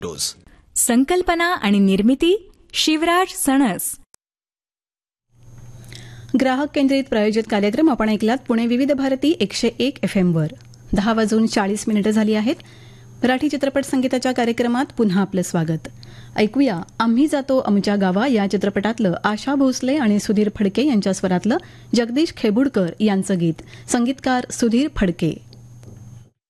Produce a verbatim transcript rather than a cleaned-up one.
Dose. संकल्पना आणि निर्मिती शिवराज सणस. ग्राहक केंद्रित प्रायोजित कार्यक्रम आपण ऐकलात पुणे विविध भारती एकशे एक एफ एम वर. दहा वाजून चाळीस मिनिटं झाली आहेत. मराठी चित्रपट संगीताच्या कार्यक्रमात पुन्हा आपलं स्वागत. ऐकूया आम्ही जातो आमच्या गावा या चित्रपटातलं आशा भोसले आणि सुधीर फडके यांच्या स्वरातलं जगदीश खेबुडकर यांचं गीत. संगीतकार सुधीर फडके.